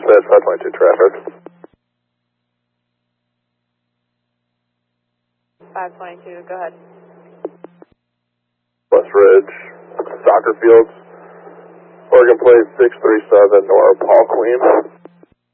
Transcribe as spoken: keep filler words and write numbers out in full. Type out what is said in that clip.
dispatch five twenty-two traffic. five twenty-two, go ahead. West Ridge, soccer fields, Oregon Plate six three seven, Nora Paul Queen.